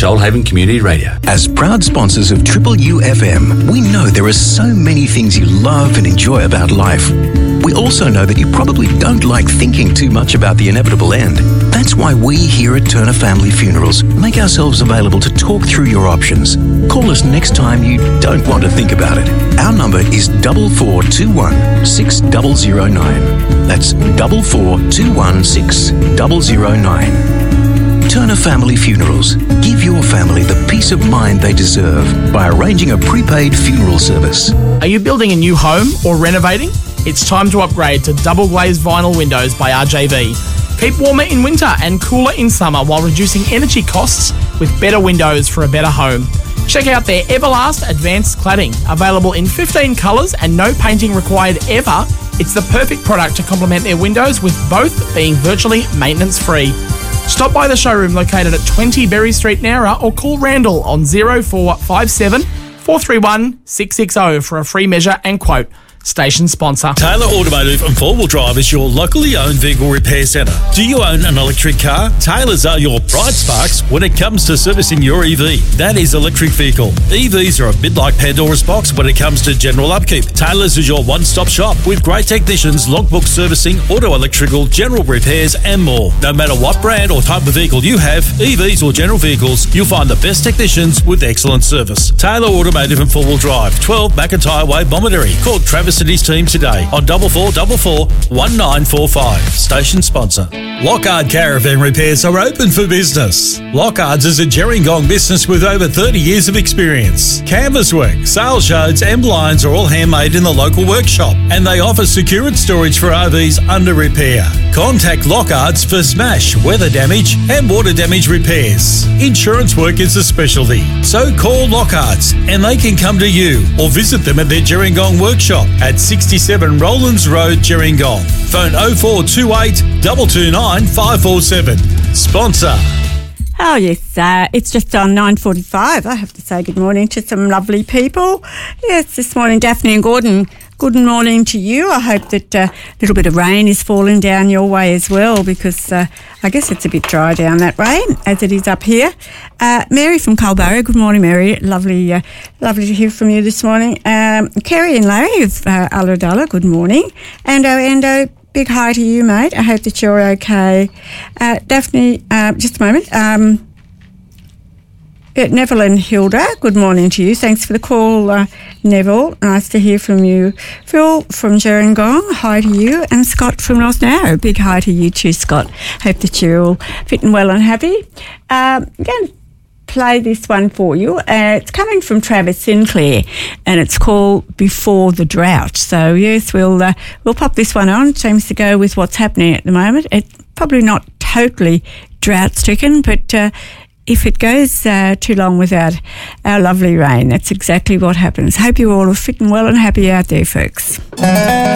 Shoalhaven Community Radio. As proud sponsors of Triple UFM, we know there are so many things you love and enjoy about life. We also know that you probably don't like thinking too much about the inevitable end. That's why we here at Turner Family Funerals make ourselves available to talk through your options. Call us next time you don't want to think about it. Our number is 4421 6009. That's 4421 6009. Turner Family Funerals. Give your family the peace of mind they deserve by arranging a prepaid funeral service. Are you building a new home or renovating? It's time to upgrade to double glazed vinyl windows by RJV. Keep warmer in winter and cooler in summer while reducing energy costs with better windows for a better home. Check out their Everlast Advanced Cladding. Available in 15 colours and no painting required ever, it's the perfect product to complement their windows, with both being virtually maintenance free. Stop by the showroom located at 20 Berry Street, Nowra, or call Randall on 0457 431 660 for a free measure and quote. Station sponsor. Taylor Automotive and 4-Wheel Drive is your locally owned vehicle repair centre. Do you own an electric car? Taylor's are your bright sparks when it comes to servicing your EV. That is electric vehicle. EVs are a bit like Pandora's box when it comes to general upkeep. Taylor's is your one-stop shop with great technicians, logbook servicing, auto electrical, general repairs and more. No matter what brand or type of vehicle you have, EVs or general vehicles, you'll find the best technicians with excellent service. Taylor Automotive and 4-Wheel Drive, 12 McIntyre Way, Bomaderry. Call Travis and his team today on 4444 1945. Station sponsor. Lockhart Caravan Repairs are open for business. Lockhart's is a Gerringong business with over 30 years of experience. Canvas work, sales yards and blinds are all handmade in the local workshop, and they offer secured storage for RVs under repair. Contact Lockhart's for smash, weather damage and water damage repairs. Insurance work is a specialty, so call Lockhart's and they can come to you, or visit them at their Gerringong workshop at 67 Rowlands Road, Gerringong. Phone 0428 229 547. Sponsor. Oh yes, it's just on 9:45. I have to say good morning to some lovely people. Yes, this morning Daphne and Gordon, good morning to you. I hope that a little bit of rain is falling down your way as well, because I guess it's a bit dry down that way as it is up here. Mary from Culburra, good morning Mary. Lovely to hear from you this morning. Kerry and Larry of Ulladulla, good morning. Ando, big hi to you, mate. I hope that you're okay. Daphne, just a moment. Neville and Hilda, good morning to you. Thanks for the call, Neville. Nice to hear from you. Phil from Gerringong, hi to you. And Scott from North Narrow, big hi to you too, Scott. Hope that you're all fit and well and happy. I'm going to play this one for you. It's coming from Travis Sinclair, and it's called Before the Drought. So yes, we'll pop this one on. It seems to go with what's happening at the moment. It's probably not totally drought-stricken, but if it goes too long without our lovely rain, that's exactly what happens. Hope you all are fit and well and happy out there, folks.